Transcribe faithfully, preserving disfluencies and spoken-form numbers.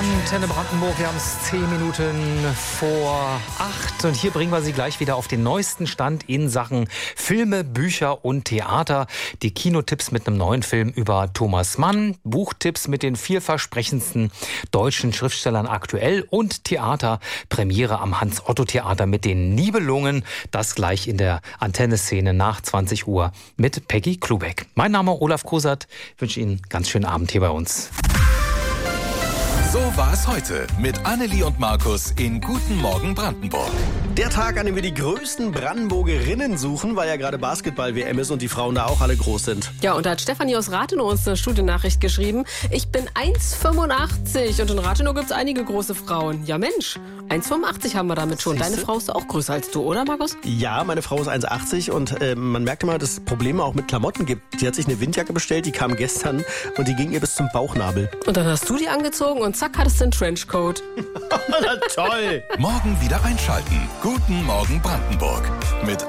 Antenne Brandenburg, wir haben es zehn Minuten vor acht und hier bringen wir Sie gleich wieder auf den neuesten Stand in Sachen Filme, Bücher und Theater. Die Kinotipps mit einem neuen Film über Thomas Mann, Buchtipps mit den vielversprechendsten deutschen Schriftstellern aktuell und Theaterpremiere am Hans-Otto-Theater mit den Nibelungen. Das gleich in der Antenne-Szene nach zwanzig Uhr mit Peggy Klubeck. Mein Name Olaf Kosert, ich wünsche Ihnen einen ganz schönen Abend hier bei uns. So war es heute mit Annelie und Markus in Guten Morgen Brandenburg. Der Tag, an dem wir die größten Brandenburgerinnen suchen, weil ja gerade Basketball-W M ist und die Frauen da auch alle groß sind. Ja, und da hat Stefanie aus Rathenow uns eine Studiennachricht geschrieben. Ich bin eins Komma fünfundachtzig und in Rathenow gibt es einige große Frauen. Ja Mensch, eins Komma fünfundachtzig haben wir damit schon. Deine Frau ist doch auch größer als du, oder Markus? Ja, meine Frau ist eins Komma achtzig und äh, man merkt immer, dass es Probleme auch mit Klamotten gibt. Die hat sich eine Windjacke bestellt, die kam gestern und die ging ihr bis zum Bauchnabel. Und dann hast du die angezogen und zack, hattest du einen Trenchcoat. Na toll! Morgen wieder einschalten. Guten Morgen Brandenburg mit